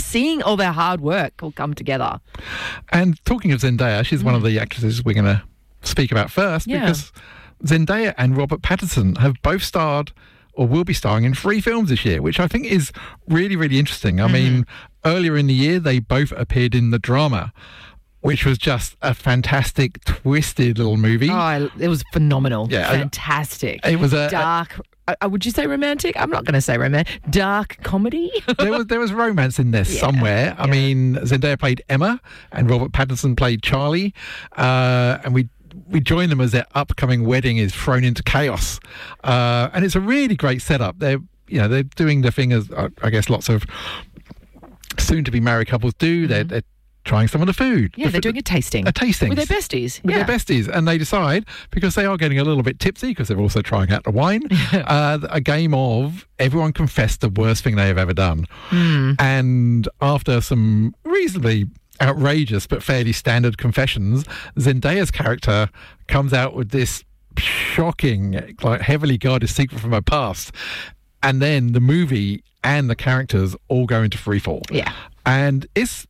seeing all their hard work all come together. And talking of Zendaya, she's one of the actresses we're going to speak about first because Zendaya and Robert Pattinson have both starred or will be starring in 3 films this year, which I think is really, really interesting. I mean, earlier in the year, they both appeared in The Drama, which was just a fantastic, twisted little movie. Oh, it was phenomenal. Yeah, fantastic. It was a dark. Would you say romantic? I'm not going to say romantic. Dark comedy. there was romance in there somewhere. I mean, Zendaya played Emma, and Robert Pattinson played Charlie, and we join them as their upcoming wedding is thrown into chaos, and it's a really great setup. They're doing the thing as I guess lots of soon-to-be married couples do. They're trying some of the food. Yeah, they're doing a tasting. A tasting. With their besties. With their besties. And they decide, because they are getting a little bit tipsy, because they're also trying out the wine, a game of everyone confess the worst thing they have ever done. And after some reasonably outrageous but fairly standard confessions, Zendaya's character comes out with this shocking, like heavily guarded secret from her past. And then the movie and the characters all go into freefall. Yeah. And it's,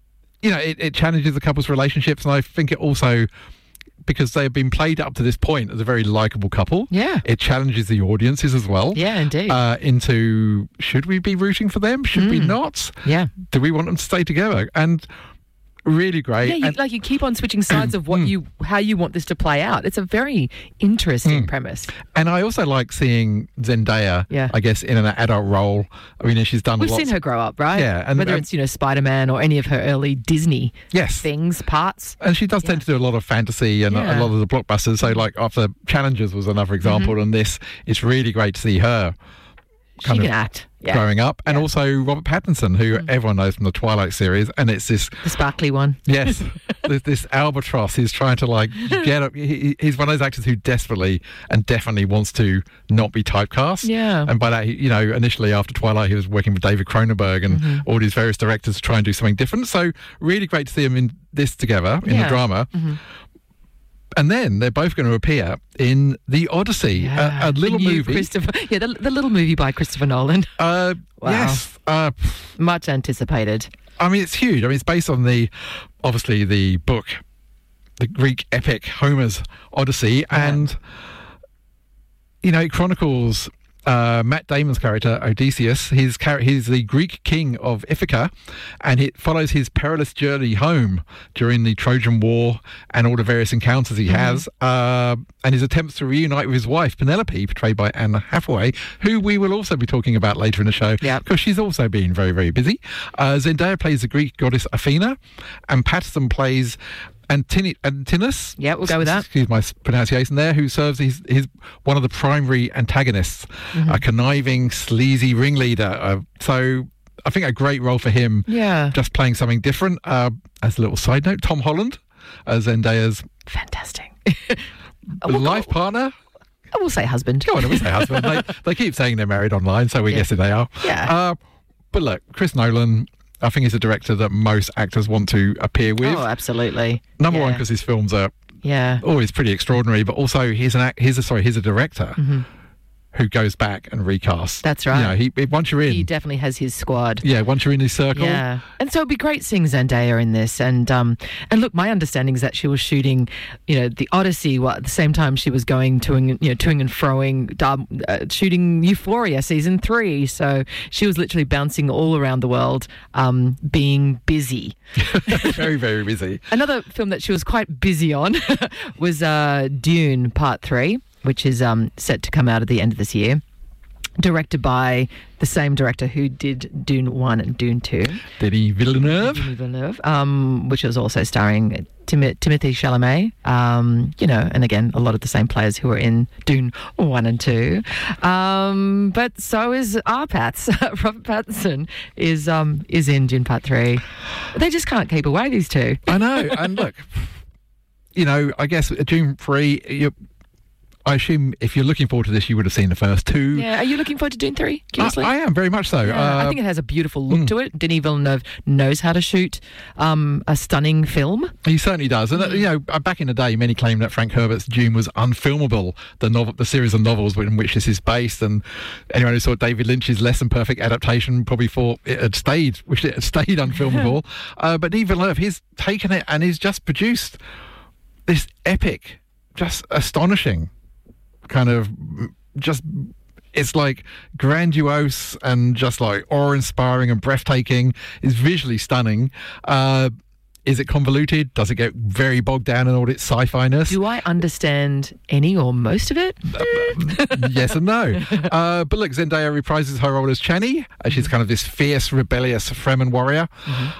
it challenges the couple's relationships, and I think it also, because they have been played up to this point as a very likeable couple, it challenges the audiences as well. Yeah, indeed. Into, should we be rooting for them? Should we not? Yeah. Do we want them to stay together? And really great. Yeah, you keep on switching sides of how you want this to play out. It's a very interesting premise. And I also like seeing Zendaya, I guess, in an adult role. I mean, she's done We've seen her grow up, right? Yeah. And, whether it's, Spider-Man or any of her early Disney parts. And she does tend to do a lot of fantasy and a lot of the blockbusters. So, like, after Challengers was another example, and this, it's really great to see her She can act. Growing up, and also Robert Pattinson, who everyone knows from the Twilight series, and it's this the sparkly one. Yes, this albatross. He's trying to get up. He's one of those actors who desperately and definitely wants to not be typecast. Yeah, and by that, initially after Twilight, he was working with David Cronenberg and all these various directors to try and do something different. So really great to see them in this together in The Drama. And then they're both going to appear in The Odyssey, a little movie. The little movie by Christopher Nolan. Wow. Yes. Much anticipated. I mean, it's huge. I mean, it's based on obviously the book, the Greek epic Homer's Odyssey. And, it chronicles Matt Damon's character, Odysseus. He's the Greek king of Ithaca, and it follows his perilous journey home during the Trojan War and all the various encounters he has, and his attempts to reunite with his wife, Penelope, portrayed by Anne Hathaway, who we will also be talking about later in the show, because she's also been very, very busy. Zendaya plays the Greek goddess Athena, and Pattinson plays Antinous. Yeah, we'll go with that. Excuse my pronunciation there. Who serves his one of the primary antagonists, a conniving, sleazy ringleader. So I think a great role for him. Yeah, just playing something different. As a little side note, Tom Holland, Zendaya's fantastic life partner. I will say husband. Go on, we'll say husband. They keep saying they're married online, so we're guessing they are. Yeah. But look, Chris Nolan, I think he's a director that most actors want to appear with. Oh, absolutely. Number one, because his films are always pretty extraordinary, but also he's a director who goes back and recasts. That's right. Once you're in, he definitely has his squad. Yeah, once you're in his circle. Yeah, and so it'd be great seeing Zendaya in this. And look, my understanding is that she was shooting, the Odyssey at the same time she was going toing and froing, shooting Euphoria season 3. So she was literally bouncing all around the world, being busy. Very, very busy. Another film that she was quite busy on was Dune Part 3. Which is set to come out at the end of this year. Directed by the same director who did Dune 1 and Dune 2. Denis Villeneuve. Which was also starring Timothée Chalamet. And again, a lot of the same players who were in Dune 1 and 2. But so is our Pats. Robert Pattinson is in Dune Part 3. They just can't keep away, these two. I know. And look, I guess Dune 3... I assume if you're looking forward to this, you would have seen the first two. Yeah. Are you looking forward to Dune 3? Curiously? I am, very much so. Yeah, I think it has a beautiful look to it. Denis Villeneuve knows how to shoot a stunning film. He certainly does. And, back in the day, many claimed that Frank Herbert's Dune was unfilmable, the series of novels in which this is based. And anyone who saw David Lynch's less than perfect adaptation probably thought it had stayed unfilmable. But Denis Villeneuve, he's taken it and he's just produced this epic, just astonishing kind of it's like grandiose and just like awe-inspiring and breathtaking. It's visually stunning. Is it convoluted? Does it get very bogged down in all its sci-fi-ness? Do I understand any or most of it? Yes and no. But look, Zendaya reprises her role as Chani. She's kind of this fierce, rebellious Fremen warrior.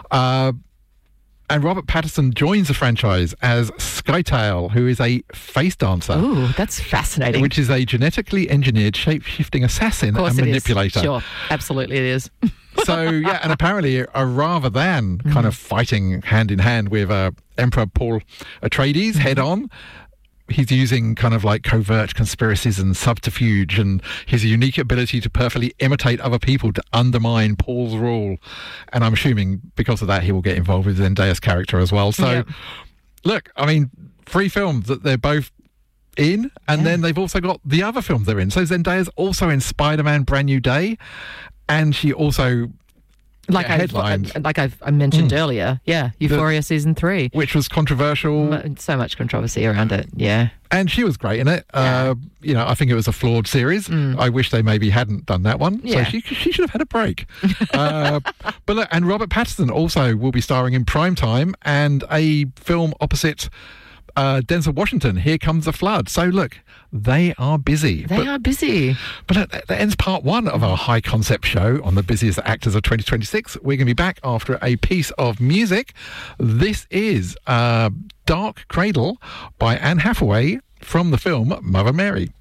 And Robert Pattinson joins the franchise as Skytail, who is a face dancer. Oh, that's fascinating. Which is a genetically engineered shape-shifting assassin and manipulator. Sure, absolutely it is. So, yeah, and apparently a rather than kind of fighting hand-in-hand with Emperor Paul Atreides head-on, he's using kind of like covert conspiracies and subterfuge and his unique ability to perfectly imitate other people to undermine Paul's rule. And I'm assuming because of that, he will get involved with Zendaya's character as well. So, look, I mean, 3 films that they're both in, and then they've also got the other films they're in. So Zendaya's also in Spider-Man Brand New Day, and she also... Like I mentioned earlier, Euphoria Season 3. Which was controversial. So much controversy around it, yeah. And she was great in it. I think it was a flawed series. I wish they maybe hadn't done that one. Yeah. So she should have had a break. But look, and Robert Pattinson also will be starring in Primetime and a film opposite Denzel Washington, Here Comes the Flood. So look, they are busy. They are busy. But that ends part 1 of our high concept show on the busiest actors of 2026. We're going to be back after a piece of music. This is Dark Cradle by Anne Hathaway from the film Mother Mary.